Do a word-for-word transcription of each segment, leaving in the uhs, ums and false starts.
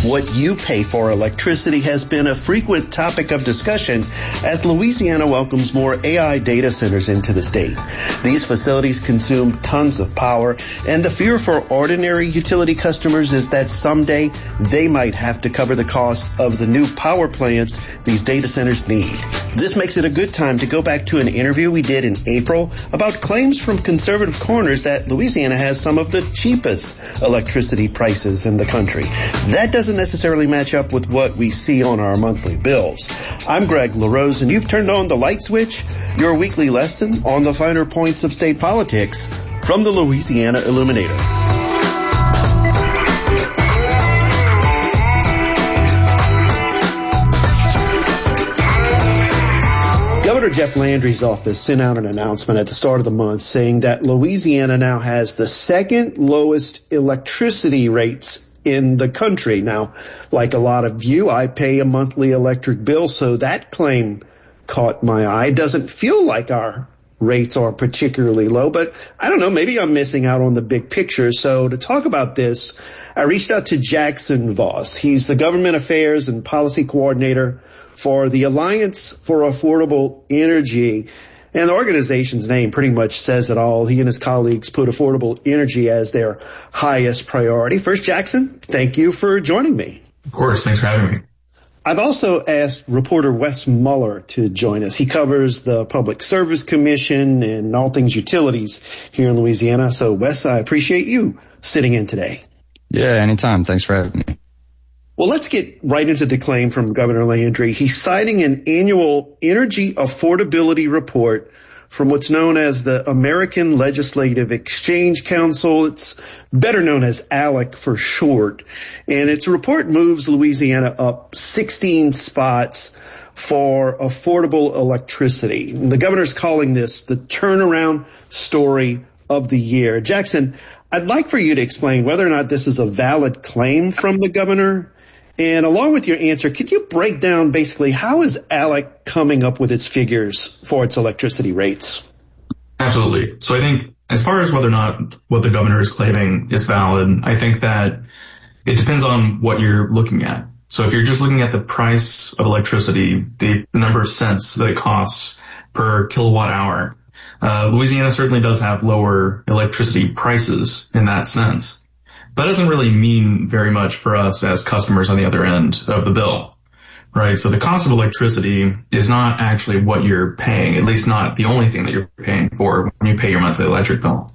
What you pay for electricity has been a frequent topic of discussion as Louisiana welcomes more A I data centers into the state. These facilities consume tons of power, and the fear for ordinary utility customers is that someday they might have to cover the cost of the new power plants these data centers need. This makes it a good time to go back to an interview we did in April about claims from conservative corners that Louisiana has some of the cheapest electricity prices in the country. That doesn't necessarily match up with what we see on our monthly bills. I'm Greg LaRose, and you've turned on the light switch, your weekly lesson on the finer points of state politics from the Louisiana Illuminator. Governor Jeff Landry's office sent out an announcement at the start of the month saying that Louisiana now has the second lowest electricity rates in the country. Now, like a lot of you, I pay a monthly electric bill, so that claim caught my eye. It doesn't feel like our rates are particularly low, but I don't know, maybe I'm missing out on the big picture. So to talk about this, I reached out to Jackson Voss. He's the government affairs and policy coordinator for the Alliance for Affordable Energy. And the organization's name pretty much says it all. He and his colleagues put affordable energy as their highest priority. First, Jackson, thank you for joining me. Of course. Thanks for having me. I've also asked reporter Wes Muller to join us. He covers the Public Service Commission and all things utilities here in Louisiana. So, Wes, I appreciate you sitting in today. Yeah, anytime. Thanks for having me. Well, let's get right into the claim from Governor Landry. He's citing an annual energy affordability report from what's known as the American Legislative Exchange Council. It's better known as ALEC for short. And its report moves Louisiana up sixteen spots for affordable electricity. The governor's calling this the turnaround story of the year. Jackson, I'd like for you to explain whether or not this is a valid claim from the governor. And along with your answer, could you break down basically how is ALEC coming up with its figures for its electricity rates? Absolutely. So I think as far as whether or not what the governor is claiming is valid, I think that it depends on what you're looking at. So if you're just looking at the price of electricity, the number of cents that it costs per kilowatt hour, uh, Louisiana certainly does have lower electricity prices in that sense. That doesn't really mean very much for us as customers on the other end of the bill, right? So the cost of electricity is not actually what you're paying, at least not the only thing that you're paying for when you pay your monthly electric bill.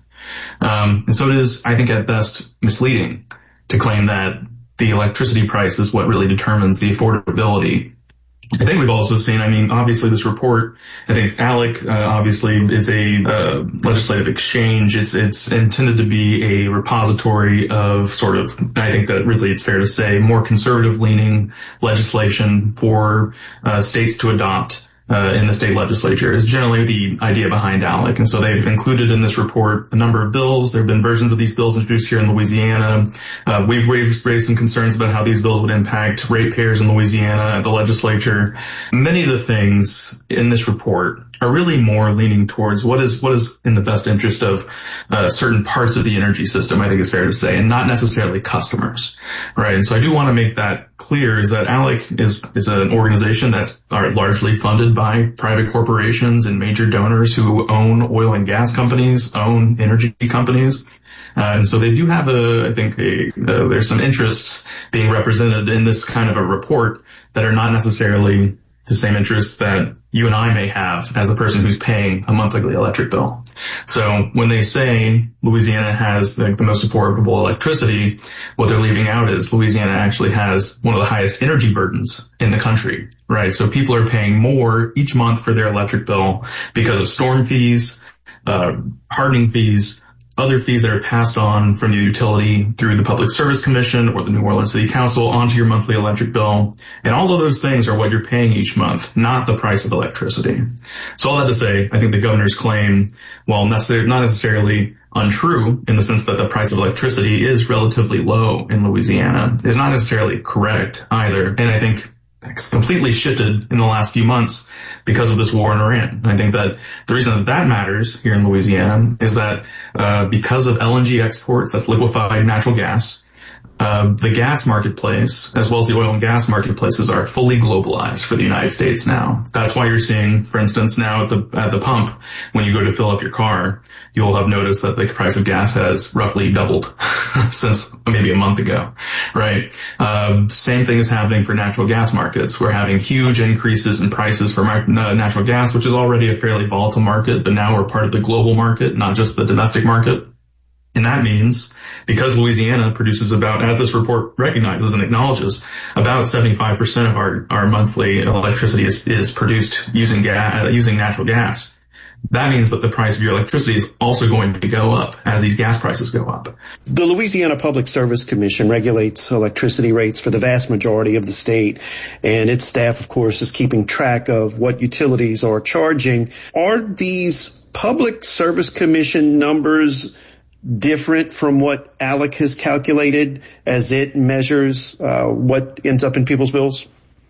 Um, and so it is, I think, at best misleading to claim that the electricity price is what really determines the affordability. I think we've also seen, I mean, obviously this report, I think ALEC, uh, obviously is a, uh, legislative exchange. It's, it's intended to be a repository of sort of, I think that really it's fair to say, more conservative leaning legislation for, uh, states to adopt. Uh, in the state legislature is generally the idea behind ALEC. And so they've included in this report a number of bills. There have been versions of these bills introduced here in Louisiana. Uh, we've raised, raised some concerns about how these bills would impact ratepayers in Louisiana, the legislature. Many of the things in this report are really more leaning towards what is what is in the best interest of uh, certain parts of the energy system, I think it's fair to say, and not necessarily customers, right? And so I do want to make that clear is that ALEC is is an organization that's largely funded by private corporations and major donors who own oil and gas companies, own energy companies. Uh, and so they do have a, I think, a, uh, there's some interests being represented in this kind of a report that are not necessarily the same interests that you and I may have as a person who's paying a monthly electric bill. So when they say Louisiana has the, the most affordable electricity, what they're leaving out is Louisiana actually has one of the highest energy burdens in the country, right? So people are paying more each month for their electric bill because of storm fees, uh, hardening fees, other fees that are passed on from the utility through the Public Service Commission or the New Orleans City Council onto your monthly electric bill. And all of those things are what you're paying each month, not the price of electricity. So all that to say, I think the governor's claim, while necessar- not necessarily untrue in the sense that the price of electricity is relatively low in Louisiana, is not necessarily correct either. And I think it's completely shifted in the last few months because of this war in Iran. And I think that the reason that that matters here in Louisiana is that uh because of L N G exports, that's liquefied natural gas, Uh, the gas marketplace, as well as the oil and gas marketplaces, are fully globalized for the United States now. That's why you're seeing, for instance, now at the at the pump, when you go to fill up your car, you'll have noticed that the price of gas has roughly doubled since maybe a month ago, right? Uh, same thing is happening for natural gas markets. We're having huge increases in prices for mar- natural gas, which is already a fairly volatile market, but now we're part of the global market, not just the domestic market. And that means, because Louisiana produces about, as this report recognizes and acknowledges, about seventy-five percent of our, our monthly electricity is, is produced using gas, using natural gas. That means that the price of your electricity is also going to go up as these gas prices go up. The Louisiana Public Service Commission regulates electricity rates for the vast majority of the state, and its staff, of course, is keeping track of what utilities are charging. Are these Public Service Commission numbers different from what A L E C has calculated as it measures uh, what ends up in people's bills?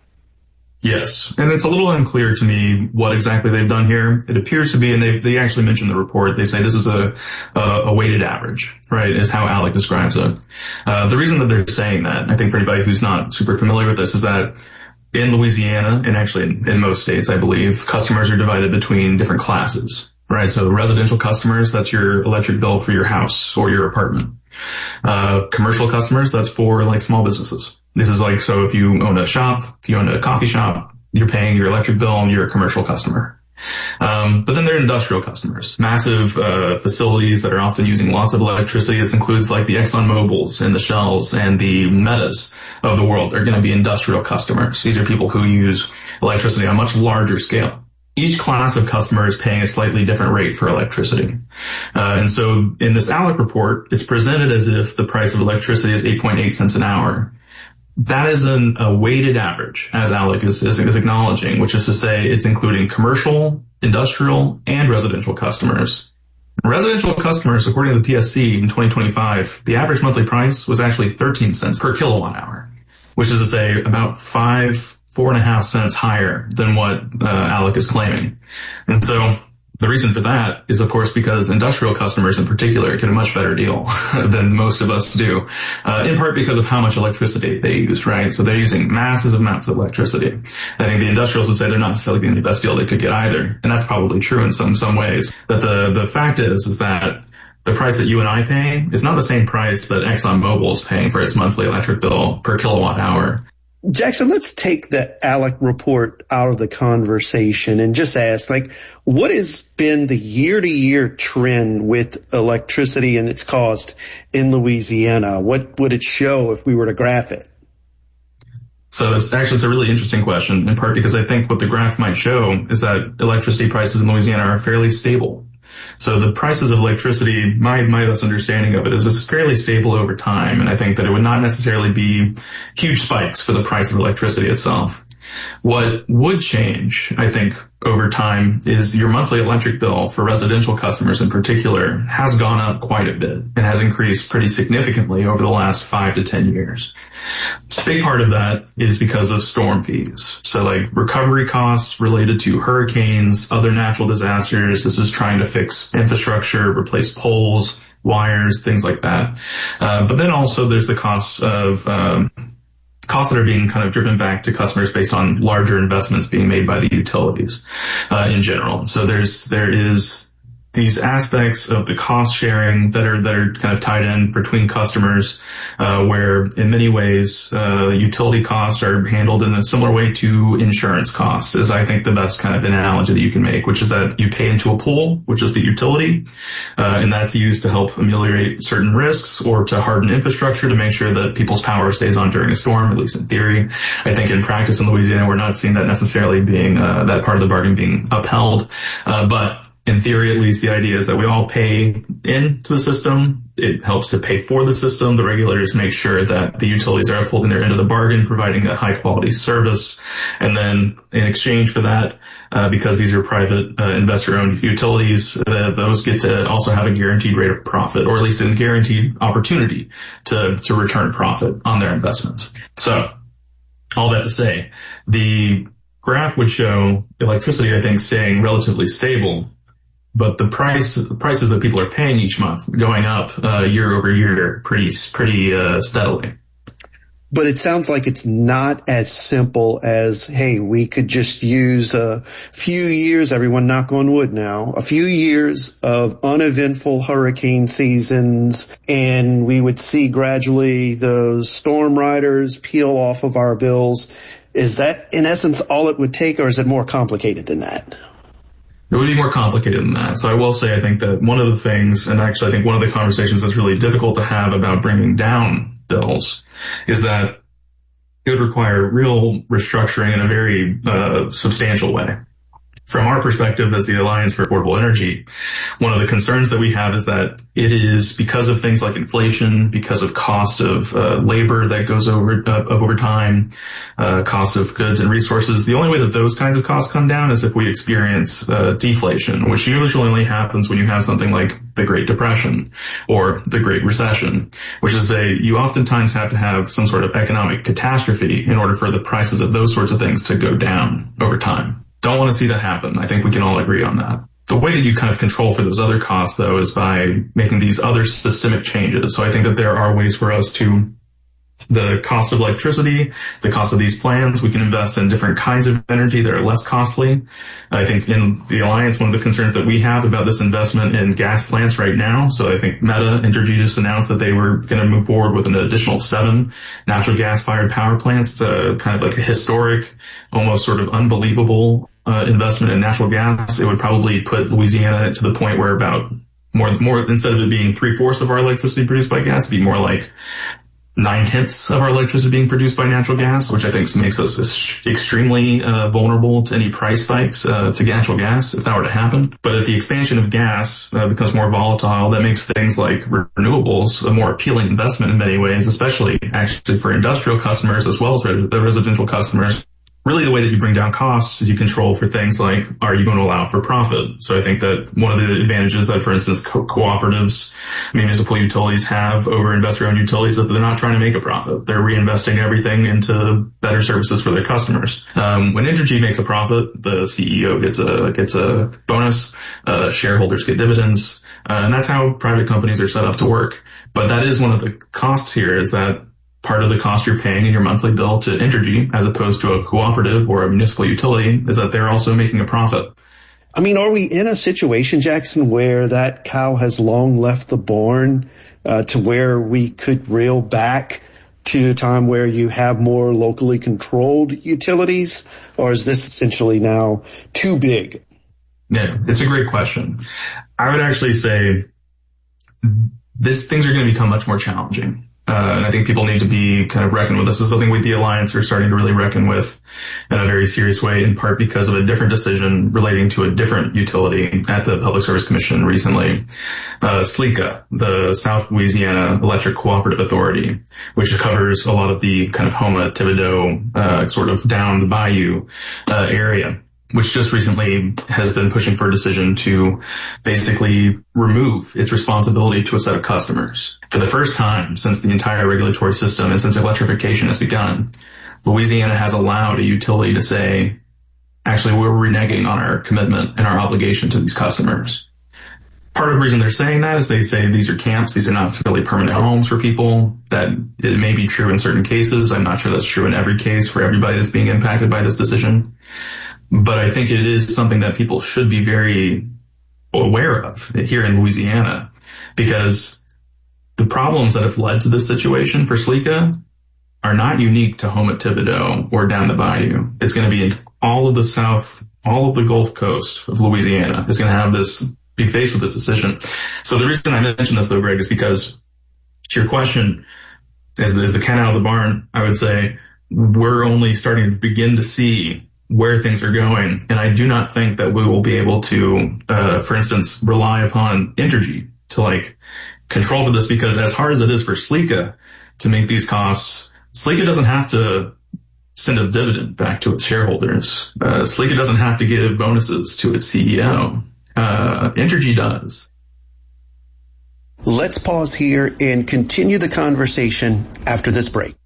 Yes, and it's a little unclear to me what exactly they've done here. It appears to be, and they they actually mention the report, they say this is a a, a weighted average, right, is how A L E C describes it. Uh, the reason that they're saying that, I think for anybody who's not super familiar with this, is that in Louisiana, and actually in, in most states, I believe, customers are divided between different classes. Right, so residential customers, that's your electric bill for your house or your apartment. Uh, commercial customers, that's for like small businesses. This is like, so if you own a shop, if you own a coffee shop, you're paying your electric bill and you're a commercial customer. Um, but then there are industrial customers, massive, uh, facilities that are often using lots of electricity. This includes like the Exxon Mobils and the Shells and the Metas of the world. They're going to be industrial customers. These are people who use electricity on a much larger scale. Each class of customer is paying a slightly different rate for electricity. Uh, and so in this A L E C report, it's presented as if the price of electricity is eight point eight cents an hour. That is an, a weighted average, as A L E C is, is, is acknowledging, which is to say it's including commercial, industrial, and residential customers. Residential customers, according to the P S C in twenty twenty-five, the average monthly price was actually thirteen cents per kilowatt hour, which is to say about five four and a half cents higher than what uh, A L E C is claiming. And so the reason for that is, of course, because industrial customers in particular get a much better deal than most of us do, uh, in part because of how much electricity they use, right? So they're using massive amounts of electricity. I think the industrials would say they're not necessarily getting the best deal they could get either. And that's probably true in some, some ways. But the, the fact is, is that the price that you and I pay is not the same price that Exxon Mobil is paying for its monthly electric bill per kilowatt hour. Jackson, let's take the A L E C report out of the conversation and just ask, like, what has been the year-to-year trend with electricity and its cost in Louisiana? What would it show if we were to graph it? So that's actually, it's a really interesting question, in part because I think what the graph might show is that electricity prices in Louisiana are fairly stable. So the prices of electricity, my, my best understanding of it is it's fairly stable over time. And I think that it would not necessarily be huge spikes for the price of electricity itself. What would change, I think, over time is your monthly electric bill for residential customers in particular has gone up quite a bit and has increased pretty significantly over the last five to ten years. A big part of that is because of storm fees. So like recovery costs related to hurricanes, other natural disasters. This is trying to fix infrastructure, replace poles, wires, things like that. Uh, but then also there's the costs of, um, costs that are being kind of driven back to customers based on larger investments being made by the utilities, uh, in general. So there's, there is these aspects of the cost sharing that are, that are kind of tied in between customers, uh, where in many ways, uh, utility costs are handled in a similar way to insurance costs, is I think the best kind of analogy that you can make, which is that you pay into a pool, which is the utility, uh, and that's used to help ameliorate certain risks or to harden infrastructure to make sure that people's power stays on during a storm, at least in theory. I think in practice in Louisiana, we're not seeing that necessarily being, uh, that part of the bargain being upheld, uh, but in theory, at least, the idea is that we all pay into the system. It helps to pay for the system. The regulators make sure that the utilities are upholding their end of the bargain, providing a high-quality service. And then in exchange for that, uh, because these are private uh, investor-owned utilities, uh, those get to also have a guaranteed rate of profit, or at least a guaranteed opportunity to, to return profit on their investments. So all that to say, the graph would show electricity, I think, staying relatively stable, but the price, the prices that people are paying each month going up, uh, year over year pretty, pretty, uh, steadily. But it sounds like it's not as simple as, hey, we could just use a few years, everyone knock on wood now, a few years of uneventful hurricane seasons, and we would see gradually those storm riders peel off of our bills. Is that, in essence, all it would take, or is it more complicated than that? It would be more complicated than that. So I will say I think that one of the things, and actually I think one of the conversations that's really difficult to have about bringing down bills is that it would require real restructuring in a very uh, substantial way. From our perspective as the Alliance for Affordable Energy, one of the concerns that we have is that it is because of things like inflation, because of cost of uh, labor that goes over uh, over time, uh, cost of goods and resources. The only way that those kinds of costs come down is if we experience uh, deflation, which usually only happens when you have something like the Great Depression or the Great Recession, which is a, you oftentimes have to have some sort of economic catastrophe in order for the prices of those sorts of things to go down over time. Don't want to see that happen. I think we can all agree on that. The way that you kind of control for those other costs, though, is by making these other systemic changes. So I think that there are ways for us to, the cost of electricity, the cost of these plans, we can invest in different kinds of energy that are less costly. I think in the Alliance, one of the concerns that we have about this investment in gas plants right now, so I think Meta, Entergy just announced that they were going to move forward with an additional seven natural gas-fired power plants. It's a kind of like a historic, almost sort of unbelievable uh, investment in natural gas. It would probably put Louisiana to the point where about more, more instead of it being three-fourths of our electricity produced by gas, it'd be more like nine-tenths of our electricity being produced by natural gas, which I think makes us extremely uh, vulnerable to any price spikes uh, to natural gas if that were to happen. But if the expansion of gas uh, becomes more volatile, that makes things like renewables a more appealing investment in many ways, especially actually for industrial customers as well as residential customers. Really, the way that you bring down costs is you control for things like, are you going to allow for profit? So I think that one of the advantages that, for instance, co- cooperatives, municipal utilities have over investor-owned utilities is that they're not trying to make a profit. They're reinvesting everything into better services for their customers. Um, when Entergy makes a profit, the C E O gets a gets a bonus, uh, shareholders get dividends, uh, and that's how private companies are set up to work. But that is one of the costs here, is that part of the cost you're paying in your monthly bill to Entergy, as opposed to a cooperative or a municipal utility, is that they're also making a profit. I mean, are we in a situation, Jackson, where that cow has long left the barn, uh, to where we could reel back to a time where you have more locally controlled utilities? Or is this essentially now too big? Yeah, it's a great question. I would actually say this, things are going to become much more challenging. Uh, and I think people need to be kind of reckoned with. This is something we, the Alliance, are starting to really reckon with in a very serious way, in part because of a different decision relating to a different utility at the Public Service Commission recently. Uh, SLECA, the South Louisiana Electric Cooperative Authority, which covers a lot of the kind of Houma, Thibodaux, uh, sort of down the bayou, uh, area, which just recently has been pushing for a decision to basically remove its responsibility to a set of customers. For the first time since the entire regulatory system and since electrification has begun, Louisiana has allowed a utility to say, actually, we're reneging on our commitment and our obligation to these customers. Part of the reason they're saying that is they say these are camps, these are not really permanent homes for people. That it may be true in certain cases. I'm not sure that's true in every case for everybody that's being impacted by this decision. But I think it is something that people should be very aware of here in Louisiana, because the problems that have led to this situation for SLECA are not unique to Houma, Thibodaux, or down the bayou. It's going to be in all of the South, all of the Gulf Coast of Louisiana is going to have this, be faced with this decision. So the reason I mention this, though, Greg, is because to your question, is, is the cat out of the barn? I would say we're only starting to begin to see where things are going. And I do not think that we will be able to, uh, for instance, rely upon Entergy to like control for this, because as hard as it is for SLECA to make these costs, SLECA doesn't have to send a dividend back to its shareholders. Uh, SLECA doesn't have to give bonuses to its C E O. Uh, Entergy does. Let's pause here and continue the conversation after this break.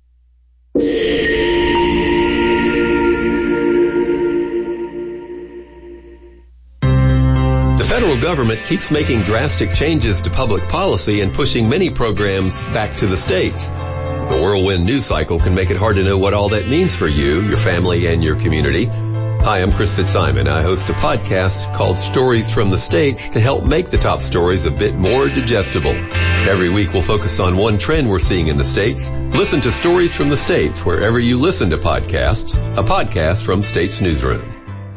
The federal government keeps making drastic changes to public policy and pushing many programs back to the states. The whirlwind news cycle can make it hard to know what all that means for you, your family, and your community. Hi, I'm Chris Fitzsimon. I host a podcast called Stories from the States to help make the top stories a bit more digestible. Every week we'll focus on one trend we're seeing in the States. Listen to Stories from the States wherever you listen to podcasts, a podcast from States Newsroom.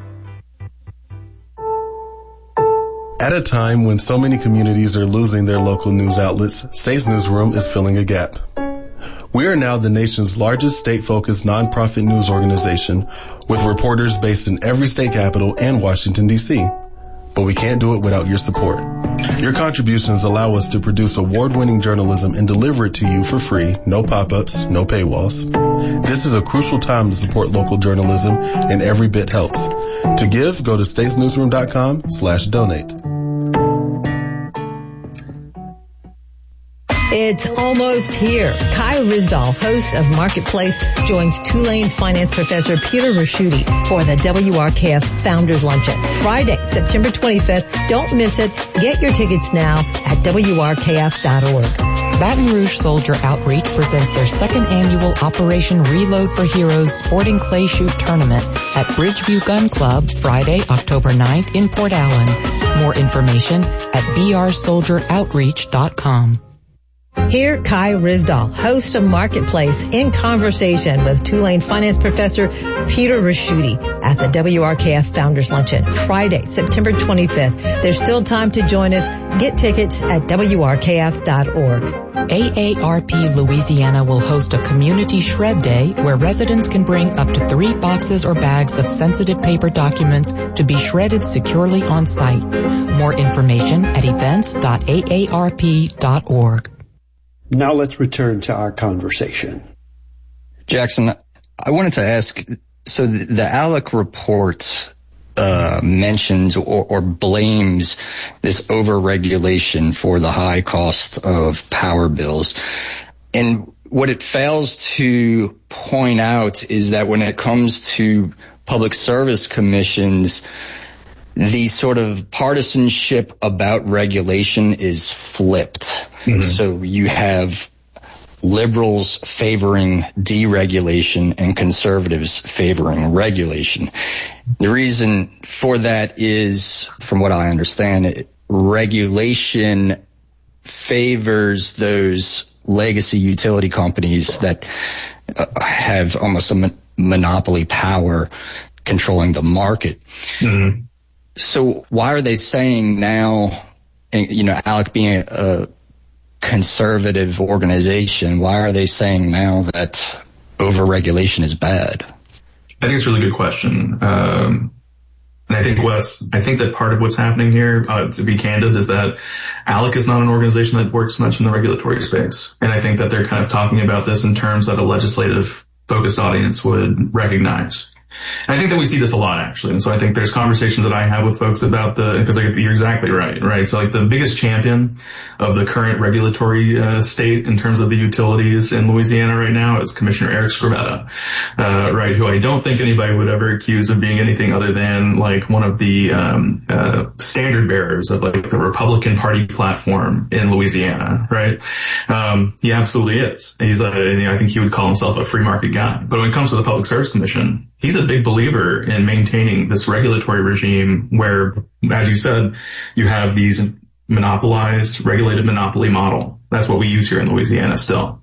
At a time when so many communities are losing their local news outlets, States Newsroom is filling a gap. We are now the nation's largest state-focused nonprofit news organization with reporters based in every state capital and Washington, D C But we can't do it without your support. Your contributions allow us to produce award-winning journalism and deliver it to you for free, no pop-ups, no paywalls. This is a crucial time to support local journalism, and every bit helps. To give, go to statesnewsroom.com slash donate. It's almost here. Kai Ryssdal, host of Marketplace, joins Tulane finance professor Peter Ricchiuti for the W R K F Founders Luncheon, Friday, September twenty-fifth. Don't miss it. Get your tickets now at W R K F dot org. Baton Rouge Soldier Outreach presents their second annual Operation Reload for Heroes Sporting Clay Shoot Tournament at Bridgeview Gun Club, Friday, October ninth in Port Allen. More information at b r soldier outreach dot com. Here, Kai Ryssdal, host of Marketplace, in conversation with Tulane finance professor Peter Ricchiuti at the W R K F Founders Luncheon, Friday, September twenty-fifth. There's still time to join us. Get tickets at W R K F dot org. A A R P Louisiana will host a community shred day where residents can bring up to three boxes or bags of sensitive paper documents to be shredded securely on site. More information at events dot a a r p dot org. Now let's return to our conversation. Jackson, I wanted to ask, so the, the ALEC report uh, mentions or, or blames this overregulation for the high cost of power bills. And what it fails to point out is that when it comes to public service commissions, the sort of partisanship about regulation is flipped. Mm-hmm. So you have liberals favoring deregulation and conservatives favoring regulation. The reason for that is, from what I understand, it, regulation favors those legacy utility companies that uh, have almost a mon- monopoly power controlling the market. Mm-hmm. So why are they saying now, you know, ALEC being a, a conservative organization, why are they saying now that overregulation is bad? I think it's a really good question. Um, and I think, Wes, I think that part of what's happening here, uh, to be candid, is that ALEC is not an organization that works much in the regulatory space. And I think that they're kind of talking about this in terms that a legislative focused audience would recognize. And I think that we see this a lot, actually. And so I think there's conversations that I have with folks about the, because like, you're exactly right, right? So like the biggest champion of the current regulatory uh, state in terms of the utilities in Louisiana right now is Commissioner Eric Scrivetta, uh, right? Who I don't think anybody would ever accuse of being anything other than like one of the um, uh, standard bearers of like the Republican Party platform in Louisiana, right? Um, he absolutely is. He's a, you know, I think he would call himself a free market guy. But when it comes to the Public Service Commission, he's a big believer in maintaining this regulatory regime where, as you said, you have these monopolized, regulated monopoly model. That's what we use here in Louisiana still.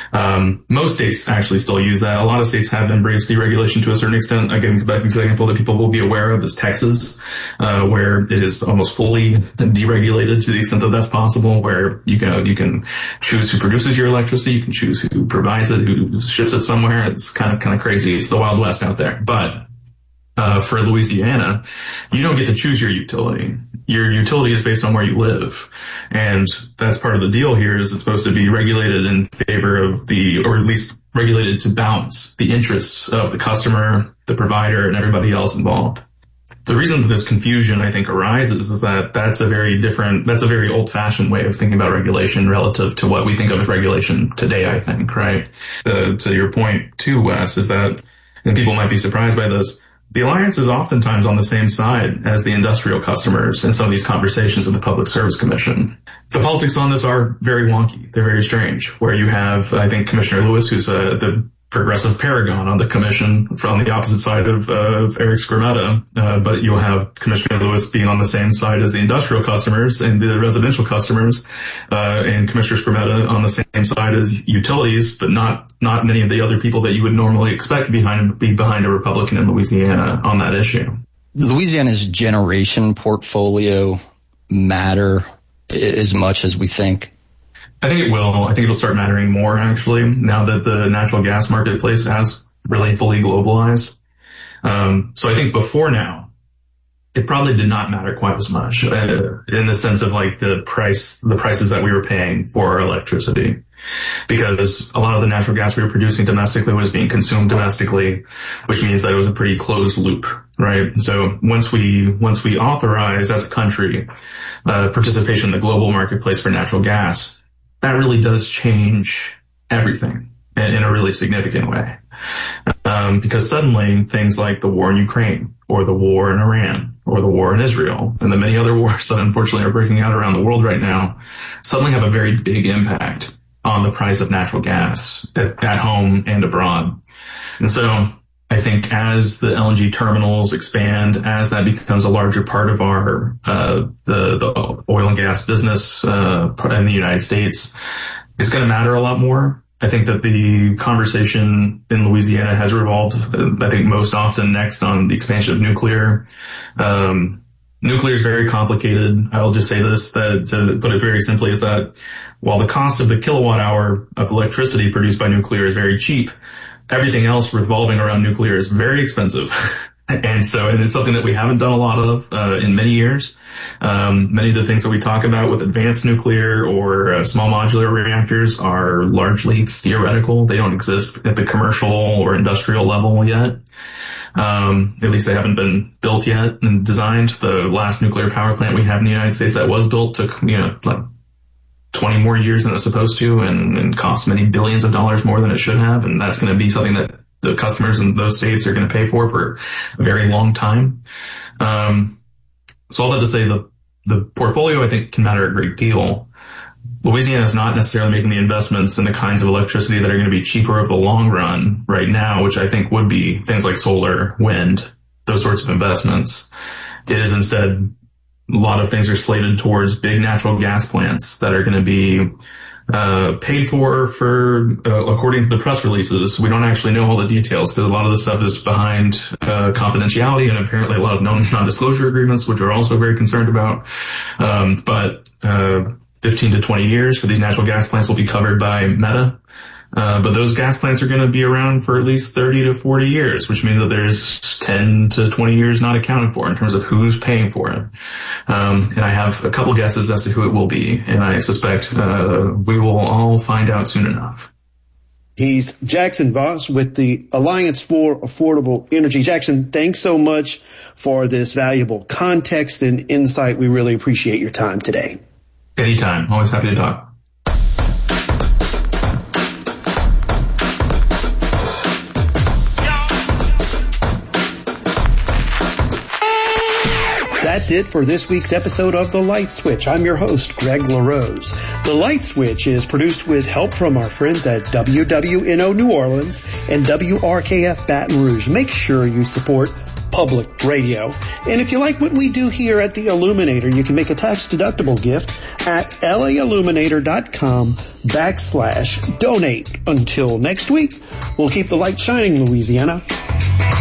Um, most states actually still use that. A lot of states have embraced deregulation to a certain extent. Again, the example that people will be aware of is Texas, uh, where it is almost fully deregulated to the extent that that's possible, where you can, you can choose who produces your electricity, you can choose who provides it, who ships it somewhere. It's kind of, kind of crazy. It's the Wild West out there. But, uh, for Louisiana, you don't get to choose your utility. Your utility is based on where you live. And that's part of the deal here is it's supposed to be regulated in favor of the, or at least regulated to balance the interests of the customer, the provider, and everybody else involved. The reason that this confusion, I think, arises is that that's a very different, that's a very old-fashioned way of thinking about regulation relative to what we think of as regulation today, I think, right? The, to your point, too, Wes, is that, and people might be surprised by this, the Alliance is oftentimes on the same side as the industrial customers in some of these conversations at the Public Service Commission. The politics on this are very wonky. They're very strange, where you have, I think, Commissioner Lewis, who's uh, the progressive paragon on the commission from the opposite side of, uh, of Eric Skrmetta, uh, but you'll have Commissioner Lewis being on the same side as the industrial customers and the residential customers, uh, and Commissioner Skrmetta on the same side as utilities, but not, not many of the other people that you would normally expect behind, be behind a Republican in Louisiana on that issue. Louisiana's generation portfolio matter as much as we think? I think it will. I think it'll start mattering more, actually, now that the natural gas marketplace has really fully globalized. Um, so I think before now, it probably did not matter quite as much uh, in the sense of like the price, the prices that we were paying for our electricity. Because a lot of the natural gas we were producing domestically was being consumed domestically, which means that it was a pretty closed loop, right? So once we, once we authorize as a country, uh, participation in the global marketplace for natural gas, that really does change everything in, in a really significant way. Um, because suddenly things like the war in Ukraine or the war in Iran or the war in Israel and the many other wars that unfortunately are breaking out around the world right now suddenly have a very big impact on the price of natural gas at, at home and abroad. And so I think as the L N G terminals expand, as that becomes a larger part of our, uh, the, the oil and gas business, uh, in the United States, it's going to matter a lot more. I think that the conversation in Louisiana has revolved, I think most often next on the expansion of nuclear. Um, nuclear is very complicated. I'll just say this, that to put it very simply is that while the cost of the kilowatt hour of electricity produced by nuclear is very cheap, everything else revolving around nuclear is very expensive. And so, and it's something that we haven't done a lot of, uh, in many years. Um, many of the things that we talk about with advanced nuclear or uh, small modular reactors are largely theoretical. They don't exist at the commercial or industrial level yet. Um, at least they haven't been built yet and designed. The last nuclear power plant we have in the United States that was built took, you know, like twenty more years than it's supposed to and, and cost many billions of dollars more than it should have. And that's going to be something that the customers in those states are going to pay for for a very long time. Um, so all that to say, the, the portfolio I think can matter a great deal. Louisiana is not necessarily making the investments in the kinds of electricity that are going to be cheaper over the long run right now, which I think would be things like solar, wind, those sorts of investments. It is instead a lot of things are slated towards big natural gas plants that are going to be uh paid for for uh, according to the press releases. We don't actually know all the details because a lot of the stuff is behind uh confidentiality and apparently a lot of non- non-disclosure agreements, which we're also very concerned about. Um but uh fifteen to twenty years for these natural gas plants will be covered by Meta. Uh, but those gas plants are going to be around for at least thirty to forty years, which means that there's ten to twenty years not accounted for in terms of who's paying for it. Um, and I have a couple guesses as to who it will be, and I suspect uh, we will all find out soon enough. He's Jackson Voss with the Alliance for Affordable Energy. Jackson, thanks so much for this valuable context and insight. We really appreciate your time today. Anytime. Always happy to talk. That's it for this week's episode of The Light Switch. I'm your host, Greg LaRose. The Light Switch is produced with help from our friends at W W N O New Orleans and W R K F Baton Rouge. Make sure you support public radio. And if you like what we do here at The Illuminator, you can make a tax-deductible gift at lailluminator.com backslash donate. Until next week, we'll keep the light shining, Louisiana.